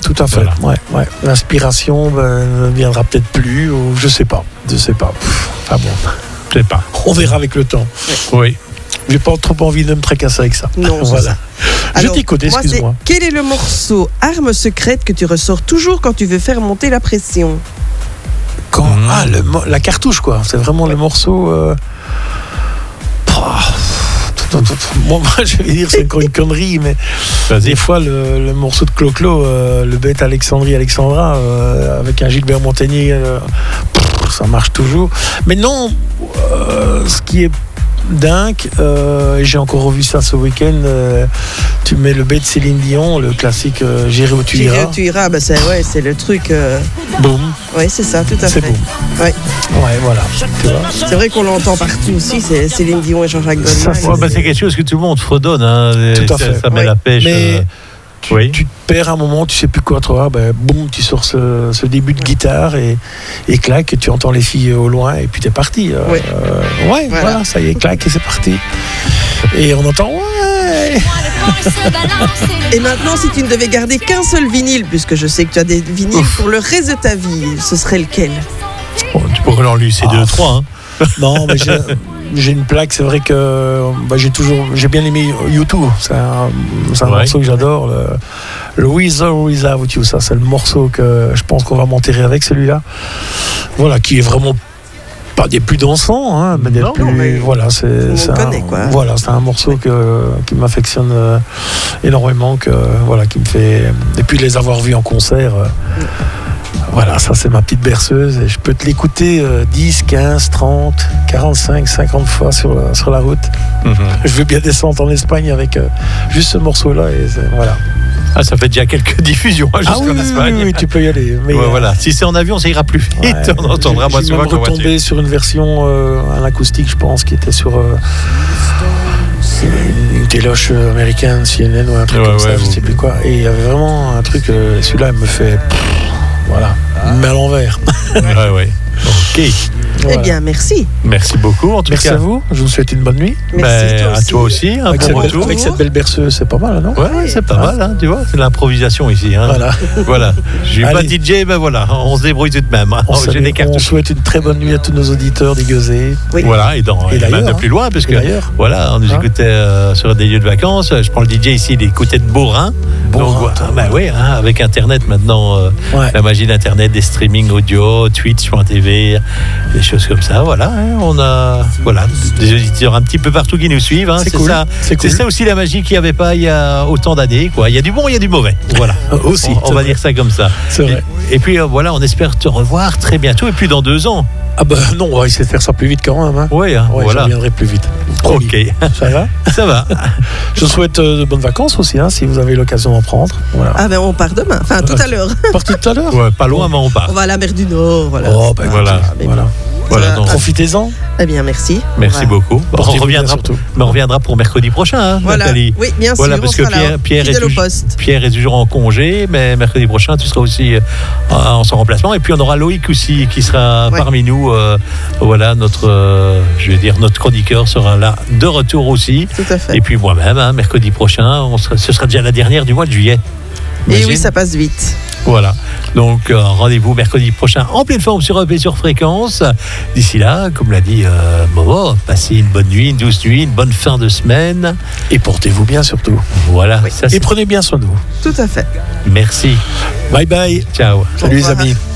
tout à fait. Voilà. Ouais. L'inspiration ne viendra peut-être plus, ou je sais pas. Enfin bon. Je sais pas. On verra avec le temps. Oui. J'ai pas trop envie de me tracasser avec ça. Non, voilà. Alors, je t'écoute, excuse-moi. Quel est le morceau arme secrète que tu ressors toujours quand tu veux faire monter la pression? La cartouche, quoi. C'est vraiment le morceau. Moi, je vais dire, c'est encore une connerie, mais des fois, le morceau de Clo-Clo, le bête Alexandra, avec un Gilbert Montagnier, ça marche toujours. Mais non, ce qui est dingue, j'ai encore revu ça ce week-end, tu mets le bête Céline Dion, le classique J'irai où tu iras. J'irai où tu iras, c'est le truc. Boum. Oui, c'est ça, tout à fait. C'est boum. Ouais, voilà. Tu vois. c'est vrai qu'on l'entend partout aussi, c'est Céline Dion et Jean-Jacques Goldman. C'est quelque chose que tout le monde fredonne. Tout à fait. Ça met la pêche. Mais tu te perds un moment, tu sais plus quoi toi. Boum, tu sors ce début de guitare et clac, tu entends les filles au loin et puis t'es parti. Voilà, ça y est, clac et c'est parti. Et on entend ouais. Et maintenant, si tu ne devais garder qu'un seul vinyle, puisque je sais que tu as des vinyles pour le reste de ta vie, ce serait lequel? Tu pourrais l'enlucer 2-3. Non, mais j'ai une plaque, c'est vrai que j'ai bien aimé U2, c'est un morceau que j'adore, le With or Without You, ça c'est le morceau que je pense qu'on va m'enterrer avec celui-là, voilà, qui est vraiment pas des plus dansants, mais des plus, mais voilà, c'est un morceau qui m'affectionne énormément, qui me fait, et puis les avoir vus en concert. Voilà, ça c'est ma petite berceuse et je peux te l'écouter 10, 15, 30, 45, 50 fois sur la route. Je vais bien descendre en Espagne avec juste ce morceau-là et voilà. Ah, ça fait déjà quelques diffusions jusqu'en Espagne. Oui, tu peux y aller. Mais voilà. Si c'est en avion, ça ira plus vite. On entendra moins souvent. Je suis retombé sur une version à l'acoustique, je pense, qui était sur une téloche américaine, CNN ou un truc comme ça, je sais plus quoi. Et il y avait vraiment un truc, celui-là, il me fait... Voilà, mais à l'envers. Ouais. Ok. Eh bien, merci. Merci beaucoup, en tout cas. Merci à vous. Je vous souhaite une bonne nuit. Merci à toi aussi. Avec cette belle berceuse, c'est pas mal, non? Ouais, c'est pas mal, tu vois. C'est de l'improvisation ici. Voilà. Je suis pas DJ, mais voilà, on se débrouille tout de même. On souhaite une très bonne nuit à tous nos auditeurs des Gueusés. Oui. Voilà, et même de plus loin, parce que voilà, on nous écoutait sur des lieux de vacances. Je prends le DJ ici, il écoutait de Beaurain. Avec Internet maintenant, la magie d'Internet, des streamings audio, Twitch.tv, des choses comme ça. Voilà, on a des auditeurs un petit peu partout qui nous suivent. C'est cool. C'est ça aussi la magie qu'il n'y avait pas il y a autant d'années. Il y a du bon, il y a du mauvais. Voilà. Aussi. On va dire ça comme ça. C'est vrai. Et puis on espère te revoir très bientôt et puis dans 2 ans. Ah non, on va essayer de faire ça plus vite quand même. Oui, je reviendrai plus vite. Ok. Ça va? Ça va. Je vous souhaite de bonnes vacances aussi, si vous avez l'occasion d'en prendre. Voilà. Ah on part demain, tout à l'heure. Tout à l'heure? Ouais, pas loin, mais on part. On va à la mer du Nord, voilà. Voilà, profitez-en. Eh bien, merci. Merci beaucoup. On reviendra pour mercredi prochain, Nathalie. Oui, bien sûr. Voilà, parce que Pierre est toujours en congé, mais mercredi prochain, tu seras aussi en son remplacement. Et puis, on aura Loïc aussi qui sera parmi nous. Notre chroniqueur sera là de retour aussi. Tout à fait. Et puis, moi-même, mercredi prochain, ce sera déjà la dernière du mois de juillet. Et oui, ça passe vite. Voilà, donc rendez-vous mercredi prochain en pleine forme sur EP sur Fréquence. D'ici là, comme l'a dit Momo, passez une bonne nuit, une douce nuit, une bonne fin de semaine. Et portez-vous bien surtout. Voilà. Et prenez bien soin de vous. Tout à fait. Merci. Bye bye. Ciao. Salut les amis.